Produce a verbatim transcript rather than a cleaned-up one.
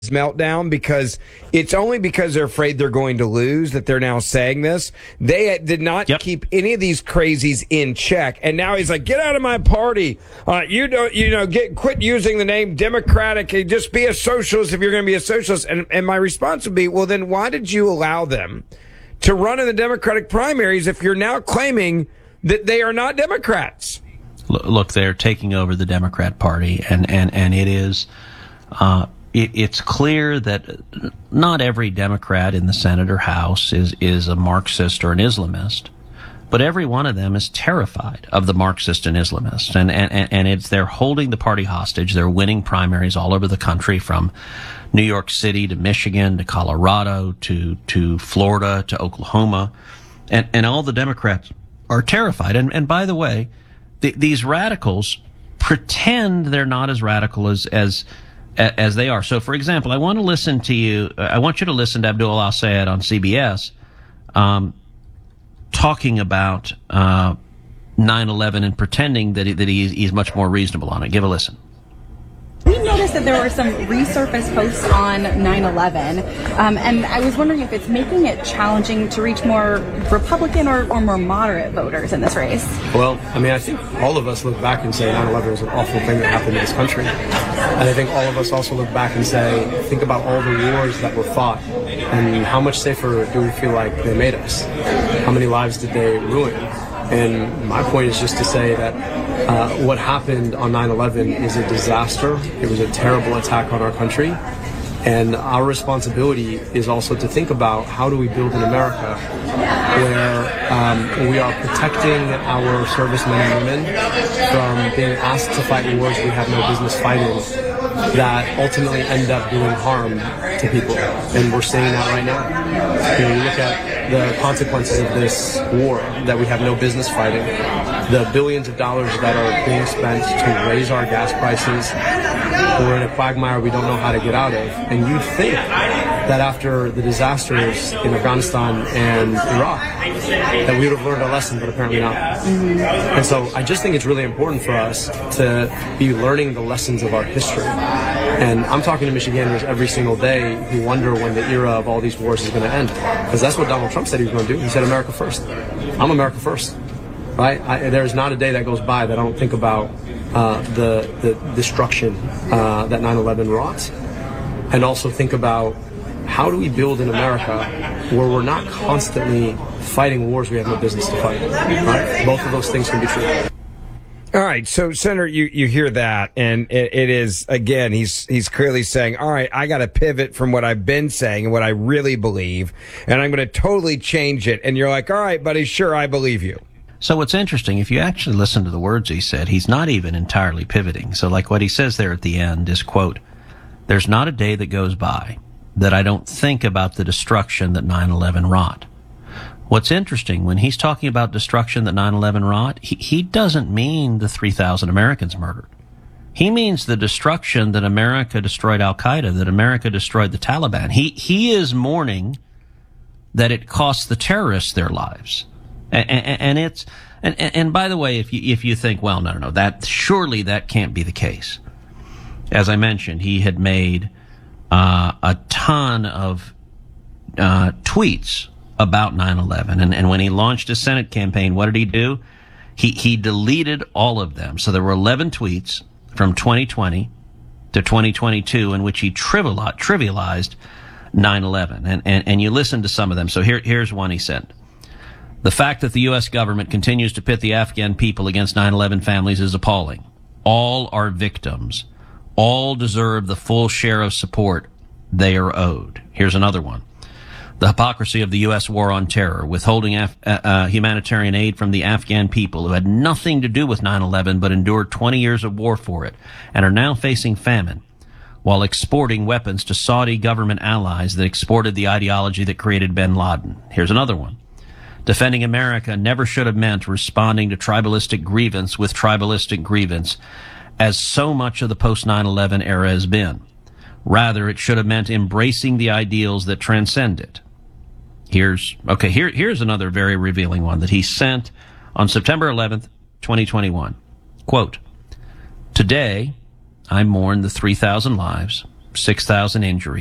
meltdown, because it's only because they're afraid they're going to lose that they're now saying this. They did not yep. keep any of these crazies in check, and now he's like, "Get out of my party! Uh, you don't, you know, get quit using the name Democratic. Just be a socialist if you're going to be a socialist." And, and my response would be, "Well, then why did you allow them to run in the Democratic primaries if you're now claiming that they are not Democrats?" Look, they're taking over the Democrat Party, and and and it is. Uh, It, it's clear that not every Democrat in the Senate or House is, is a Marxist or an Islamist, but every one of them is terrified of the Marxist and Islamist. And, and, and it's, they're holding the party hostage. They're winning primaries all over the country, from New York City to Michigan to Colorado to, to Florida to Oklahoma. And, and all the Democrats are terrified. And, and by the way, the, these radicals pretend they're not as radical as, as, as they are. So, for example, I want to listen to you. I want you to listen to Abdul Al-Sayed on C B S um, talking about uh, nine eleven and pretending that, he, that he's, he's much more reasonable on it. Give a listen. We noticed that there were some resurfaced posts on nine eleven, um, and I was wondering if it's making it challenging to reach more Republican or, or more moderate voters in this race. Well, I mean, I think all of us look back and say nine eleven was an awful thing that happened in this country. And I think all of us also look back and say, think about all the wars that were fought, and how much safer do we feel like they made us? How many lives did they ruin? And my point is just to say that uh, what happened on nine eleven is a disaster. It was a terrible attack on our country. And our responsibility is also to think about, how do we build an America where um, we are protecting our servicemen and women from being asked to fight wars we have no business fighting, that ultimately end up doing harm to people. And we're seeing that right now. You know, you look at the consequences of this war that we have no business fighting, the billions of dollars that are being spent to raise our gas prices. We're in a quagmire we don't know how to get out of. And you'd think that after the disasters in Afghanistan and Iraq, that we would have learned a lesson, but apparently not. Mm-hmm. And so I just think it's really important for us to be learning the lessons of our history. And I'm talking to Michiganders every single day who wonder when the era of all these wars is going to end. Because that's what Donald Trump said he was going to do. He said America first. I'm America first. Right? I, there's not a day that goes by that I don't think about uh, the, the destruction uh, that nine eleven wrought. And also think about, how do we build an America where we're not constantly fighting wars we have no business to fight? Right? Both of those things can be true. All right, so Senator, you, you hear that, and it, it is, again, he's he's clearly saying, all right, I got to pivot from what I've been saying and what I really believe, and I'm going to totally change it. And you're like, all right, buddy, sure, I believe you. So what's interesting, if you actually listen to the words he said, he's not even entirely pivoting. So like what he says there at the end is, quote, "There's not a day that goes by that I don't think about the destruction that nine eleven wrought." What's interesting, when he's talking about destruction that nine eleven wrought, he, he doesn't mean the three thousand Americans murdered. He means the destruction that America destroyed Al-Qaeda, that America destroyed the Taliban. He, he is mourning that it cost the terrorists their lives. And, and, and it's, and, and by the way, if you, if you think, well, no, no, no, that, surely that can't be the case. As I mentioned, he had made, uh, a ton of, uh, tweets about nine eleven. And, and when he launched his Senate campaign, what did he do? He, he deleted all of them. So there were eleven tweets from twenty twenty to twenty twenty-two in which he trivialized, trivialized nine eleven. And, and, and you listen to some of them. So here, here's one he said. "The fact that the U S government continues to pit the Afghan people against nine eleven families is appalling. All are victims. All deserve the full share of support they are owed." Here's another one. "The hypocrisy of the U S war on terror, withholding Af- uh, uh, humanitarian aid from the Afghan people who had nothing to do with nine eleven but endured twenty years of war for it and are now facing famine, while exporting weapons to Saudi government allies that exported the ideology that created bin Laden." Here's another one. "Defending America never should have meant responding to tribalistic grievance with tribalistic grievance, as so much of the post nine eleven era has been. Rather, it should have meant embracing the ideals that transcend it." Here's, okay, here, here's another very revealing one that he sent on September eleventh, twenty twenty-one. Quote, "Today, I mourn the three thousand lives six thousand injuries.